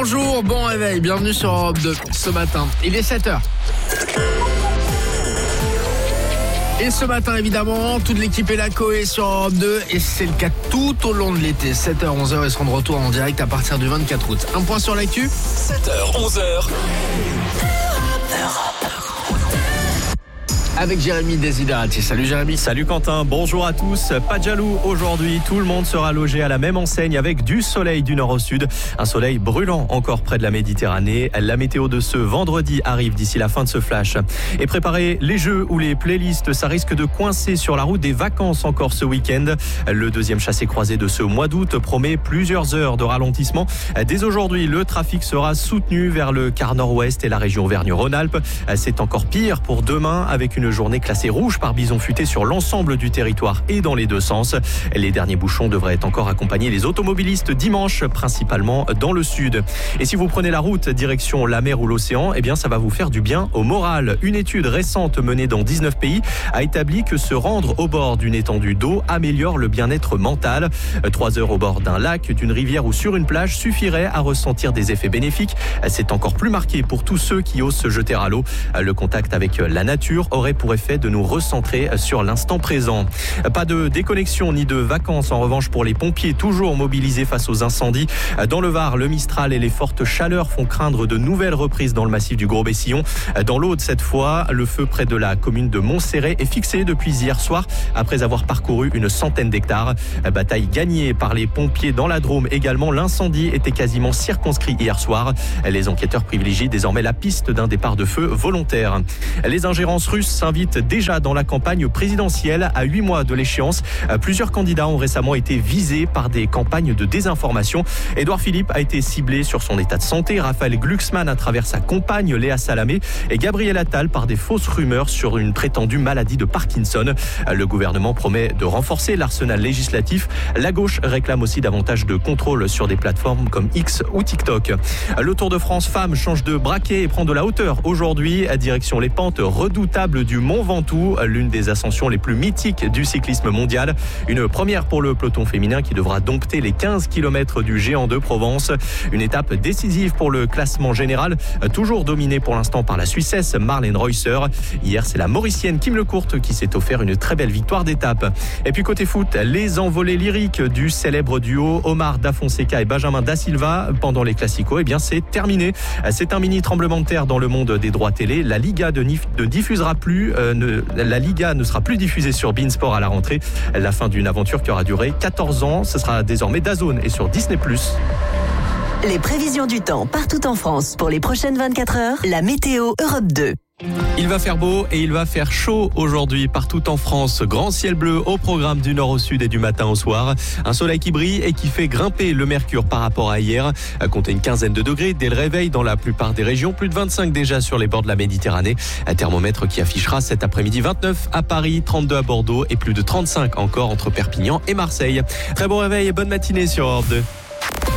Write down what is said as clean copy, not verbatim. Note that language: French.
bonjour, bon réveil, bienvenue sur Europe 2 ce matin. Il est 7h. Et ce matin, évidemment, toute l'équipe est là, Coé sur Europe 2, et c'est le cas tout au long de l'été. 7h, 11h, ils seront de retour en direct à partir du 24 août. Un point sur l'actu. 7h, 11h. Avec Jérémy Desiderati. Salut Jérémy. Salut Quentin, bonjour à tous. Pas de jaloux aujourd'hui, tout le monde sera logé à la même enseigne avec du soleil du nord au sud. Un soleil brûlant encore près de la Méditerranée. La météo de ce vendredi arrive d'ici la fin de ce flash. Et préparez les jeux ou les playlists, ça risque de coincer sur la route des vacances encore ce week-end. Le deuxième chassé-croisé de ce mois d'août promet plusieurs heures de ralentissement. Dès aujourd'hui, le trafic sera soutenu vers le quart nord-ouest et la région Auvergne-Rhône-Alpes. C'est encore pire pour demain avec une journée classée rouge par bison futé sur l'ensemble du territoire et dans les deux sens. Les derniers bouchons devraient encore accompagner les automobilistes dimanche, principalement dans le sud. Et si vous prenez la route direction la mer ou l'océan, eh bien ça va vous faire du bien au moral. Une étude récente menée dans 19 pays a établi que se rendre au bord d'une étendue d'eau améliore le bien-être mental. 3 heures au bord d'un lac, d'une rivière ou sur une plage suffirait à ressentir des effets bénéfiques. C'est encore plus marqué pour tous ceux qui osent se jeter à l'eau. Le contact avec la nature aurait pour effet de nous recentrer sur l'instant présent. Pas de déconnexion ni de vacances en revanche pour les pompiers toujours mobilisés face aux incendies. Dans le Var, le Mistral et les fortes chaleurs font craindre de nouvelles reprises dans le massif du Gros-Bessillon. Dans l'Aude cette fois, le feu près de la commune de Montserrat est fixé depuis hier soir après avoir parcouru une centaine d'hectares. Bataille gagnée par les pompiers dans la Drôme également. L'incendie était quasiment circonscrit hier soir. Les enquêteurs privilégient désormais la piste d'un départ de feu volontaire. Les ingérences russes s'invite déjà dans la campagne présidentielle à 8 mois de l'échéance. Plusieurs candidats ont récemment été visés par des campagnes de désinformation. Édouard Philippe a été ciblé sur son état de santé, Raphaël Glucksmann à travers sa compagne Léa Salamé et Gabriel Attal par des fausses rumeurs sur une prétendue maladie de Parkinson. Le gouvernement promet de renforcer l'arsenal législatif. La gauche réclame aussi davantage de contrôle sur des plateformes comme X ou TikTok. Le Tour de France Femmes change de braquet et prend de la hauteur aujourd'hui à direction les pentes redoutables du Mont Ventoux, l'une des ascensions les plus mythiques du cyclisme mondial. Une première pour le peloton féminin qui devra dompter les 15 km du Géant de Provence. Une étape décisive pour le classement général, toujours dominé pour l'instant par la Suissesse Marlene Reusser. Hier, c'est la Mauricienne Kim Lecourte qui s'est offert une très belle victoire d'étape. Et puis côté foot, les envolées lyriques du célèbre duo Omar Da Fonseca et Benjamin Da Silva pendant les Classicos, eh bien c'est terminé. C'est un mini tremblement de terre dans le monde des droits télé. La Liga la Liga ne sera plus diffusée sur beIN Sport à la rentrée. La fin d'une aventure qui aura duré 14 ans. Ce sera désormais DAZN et sur Disney+. Les prévisions du temps partout en France pour les prochaines 24 heures. La météo Europe 2. Il va faire beau et il va faire chaud aujourd'hui partout en France. Grand ciel bleu au programme du nord au sud et du matin au soir. Un soleil qui brille et qui fait grimper le mercure par rapport à hier. Comptez une quinzaine de degrés dès le réveil dans la plupart des régions. Plus de 25 déjà sur les bords de la Méditerranée. Un thermomètre qui affichera cet après-midi 29 à Paris, 32 à Bordeaux et plus de 35 encore entre Perpignan et Marseille. Très bon réveil et bonne matinée sur Europe 2.